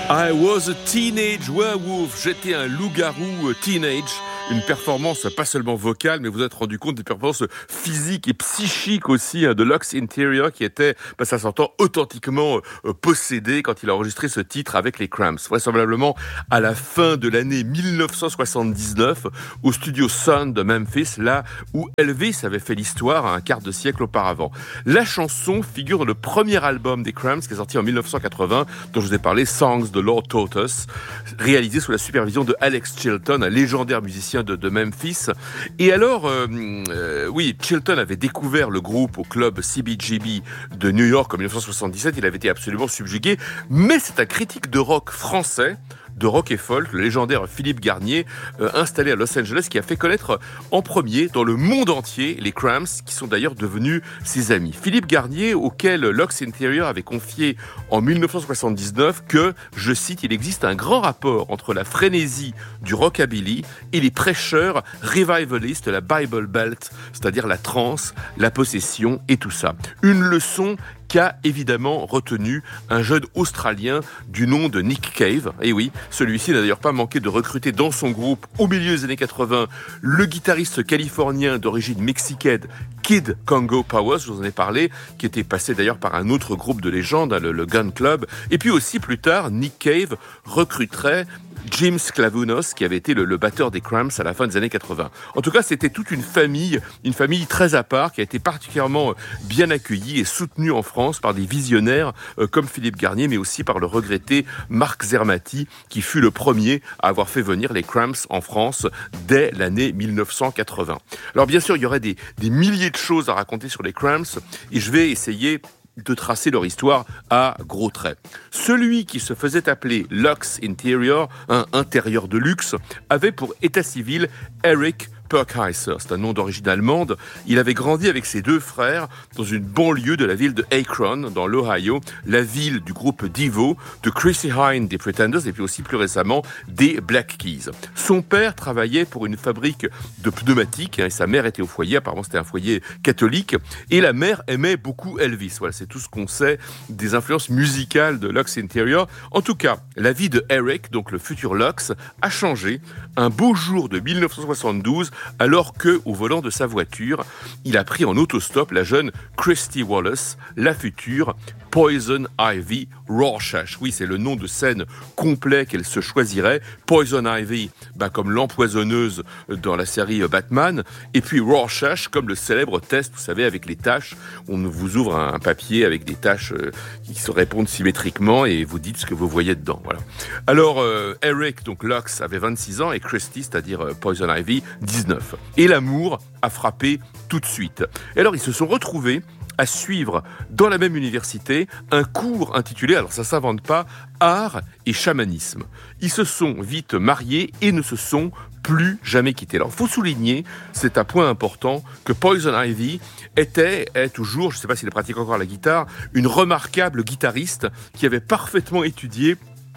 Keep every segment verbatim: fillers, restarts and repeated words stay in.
I was a teenage werewolf. J'étais un loup-garou teenage. Une performance pas seulement vocale, mais vous vous êtes rendu compte des performances physiques et psychiques aussi hein, de Lux Interior qui était, bah, ça s'entend, authentiquement euh, possédé quand il a enregistré ce titre avec les Cramps. Vraisemblablement à la fin de l'année dix-neuf cent soixante-dix-neuf au studio Sun de Memphis, là où Elvis avait fait l'histoire un quart de siècle auparavant. La chanson figure dans le premier album des Cramps qui est sorti en dix-neuf cent quatre-vingts, dont je vous ai parlé, Songs the Lord Taught Us, réalisé sous la supervision de Alex Chilton, un légendaire musicien De, de Memphis. Et alors, euh, euh, oui, Chilton avait découvert le groupe au club C B G B de New York en dix-neuf cent soixante-dix-sept. Il avait été absolument subjugué. Mais c'est un critique de rock français, de rock et folk, le légendaire Philippe Garnier, euh, installé à Los Angeles, qui a fait connaître en premier dans le monde entier les Cramps, qui sont d'ailleurs devenus ses amis. Philippe Garnier, auquel Lux Interior avait confié en dix-neuf cent soixante-dix-neuf que, je cite, il existe un grand rapport entre la frénésie du rockabilly et les prêcheurs revivalistes de la Bible Belt, c'est-à-dire la trance, la possession et tout ça. Une leçon qu'a évidemment retenu un jeune Australien du nom de Nick Cave. Et oui, celui-ci n'a d'ailleurs pas manqué de recruter dans son groupe, au milieu des années quatre-vingts, le guitariste californien d'origine mexicaine, Kid Congo Powers, je vous en ai parlé, qui était passé d'ailleurs par un autre groupe de légende, le, le Gun Club. Et puis aussi, plus tard, Nick Cave recruterait Jim Sclavunos, qui avait été le, le batteur des Cramps à la fin des années quatre-vingts. En tout cas, c'était toute une famille, une famille très à part, qui a été particulièrement bien accueillie et soutenue en France par des visionnaires euh, comme Philippe Garnier, mais aussi par le regretté Marc Zermati, qui fut le premier à avoir fait venir les Cramps en France dès l'année dix-neuf cent quatre-vingts. Alors bien sûr, il y aurait des, des milliers de choses à raconter sur les Cramps, et je vais essayer de tracer leur histoire à gros traits. Celui qui se faisait appeler Lux Interior, un intérieur de luxe, avait pour état civil Eric Purkheiser, c'est un nom d'origine allemande. Il avait grandi avec ses deux frères dans une banlieue de la ville de Akron, dans l'Ohio, la ville du groupe Devo, de Chrissie Hynde des Pretenders et puis aussi plus récemment des Black Keys. Son père travaillait pour une fabrique de pneumatiques hein, et sa mère était au foyer, apparemment c'était un foyer catholique, et la mère aimait beaucoup Elvis. Voilà, c'est tout ce qu'on sait des influences musicales de Lux Interior. En tout cas, la vie de Eric, donc le futur Lux, a changé un beau jour de dix-neuf cent soixante-douze alors que, au volant de sa voiture, il a pris en autostop la jeune Christy Wallace, la future Poison Ivy Rorschach. Oui, c'est le nom de scène complet qu'elle se choisirait. Poison Ivy, bah, comme l'empoisonneuse dans la série Batman. Et puis Rorschach, comme le célèbre test, vous savez, avec les taches. On vous ouvre un papier avec des taches euh, qui se répondent symétriquement et vous dites ce que vous voyez dedans. Voilà. Alors, euh, Eric, donc Lux, avait vingt-six ans et Christy, c'est-à-dire euh, Poison Ivy, dix-neuf. Et l'amour a frappé tout de suite. Et alors, ils se sont retrouvés à suivre dans la même université un cours intitulé, alors ça s'invente pas, Art et chamanisme. Ils se sont vite mariés et ne se sont plus jamais quittés. Alors, il faut souligner, c'est un point important, que Poison Ivy était, est toujours, je ne sais pas s'il pratique encore la guitare, une remarquable guitariste qui avait parfaitement étudié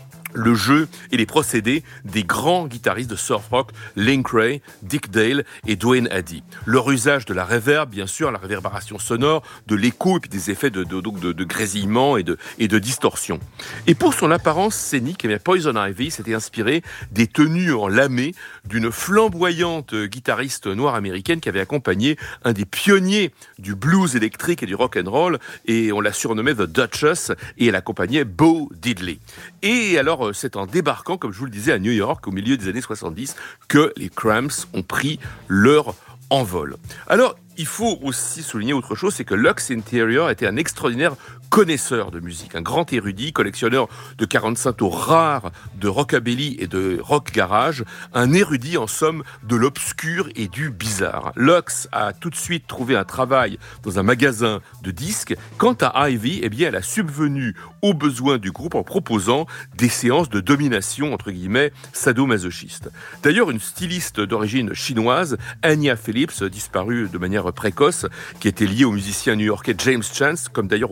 le jeu et les procédés des grands guitaristes de surf rock, Link Wray, Dick Dale et Duane Eddy. Leur usage de la reverb, bien sûr, la réverbération sonore, de l'écho et puis des effets de, de, de, de, de grésillement et de, et de distorsion. Et pour son apparence scénique, eh bien, Poison Ivy s'était inspiré des tenues en lamé d'une flamboyante guitariste noire américaine qui avait accompagné un des pionniers du blues électrique et du rock and roll, et on la surnommait The Duchess, et elle accompagnait Bo Diddley. Et alors, c'est en débarquant, comme je vous le disais, à New York, au milieu des années soixante-dix, que les Cramps ont pris leur envol. Alors, il faut aussi souligner autre chose, c'est que Lux Interior était un extraordinaire connaisseur de musique, un grand érudit, collectionneur de quarante-cinq tours rares de rockabilly et de rock garage, un érudit en somme de l'obscur et du bizarre. Lux a tout de suite trouvé un travail dans un magasin de disques. Quant à Ivy, eh bien, elle a subvenu aux besoins du groupe en proposant des séances de domination, entre guillemets, sadomasochistes. D'ailleurs, une styliste d'origine chinoise, Anya Phillips, disparue de manière précoce, qui était liée au musicien new-yorkais James Chance, comme d'ailleurs au groupe Blood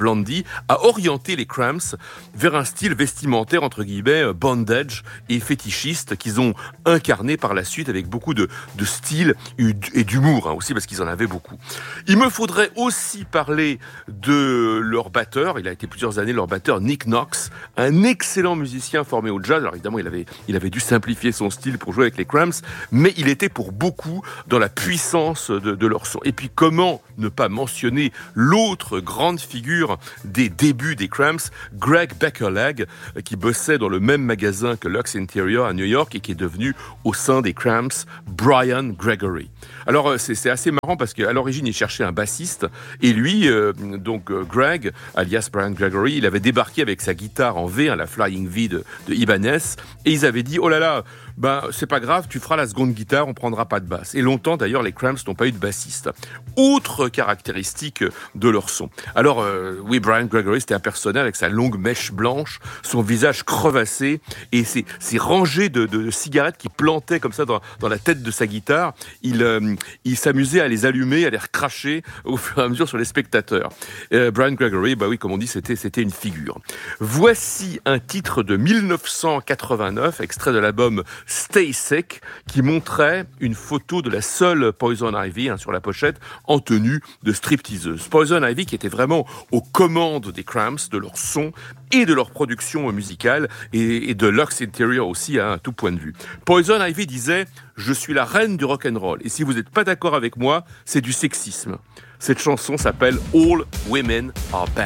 Blondie, a orienté les Cramps vers un style vestimentaire entre guillemets bondage et fétichiste qu'ils ont incarné par la suite avec beaucoup de, de style et d'humour hein, aussi parce qu'ils en avaient beaucoup. Il me faudrait aussi parler de leur batteur. Il a été plusieurs années leur batteur Nick Knox, un excellent musicien formé au jazz. Alors évidemment, il avait, il avait dû simplifier son style pour jouer avec les Cramps, mais il était pour beaucoup dans la puissance de, de leur son. Et puis comment ne pas mentionner l'autre grande figure des débuts des Cramps, Greg Beckerleg, qui bossait dans le même magasin que Lux Interior à New York et qui est devenu au sein des Cramps Brian Gregory. Alors c'est, c'est assez marrant parce qu'à l'origine il cherchait un bassiste et lui, euh, donc euh, Greg, alias Brian Gregory, il avait débarqué avec sa guitare en V, hein, la Flying V de, de Ibanez, et ils avaient dit oh là là, ben c'est pas grave, tu feras la seconde guitare, on prendra pas de basse. Et longtemps d'ailleurs les Cramps n'ont pas eu de bassiste. Autre caractéristique de leur son. Alors euh, oui, Brian Gregory c'était un personnage avec sa longue mèche blanche, son visage crevassé et ses, ses rangées de, de cigarettes qui plantaient comme ça dans, dans la tête de sa guitare. Il, euh, il s'amusait à les allumer, à les recracher au fur et à mesure sur les spectateurs. Euh, Brian Gregory, bah oui, comme on dit, c'était, c'était une figure. Voici un titre de dix-neuf cent quatre-vingt-neuf, extrait de l'album Stay Sick, qui montrait une photo de la seule Poison Ivy hein, sur la pochette en tenue de stripteaseuse. Poison Ivy qui était vraiment aux commandes des Cramps, de leur son et de leur production musicale et, et de Lux Interior aussi à tout point de vue. Poison Ivy disait « Je suis la reine du rock'n'roll et si vous n'êtes pas d'accord avec moi, c'est du sexisme ». Cette chanson s'appelle « All Women Are Bad ».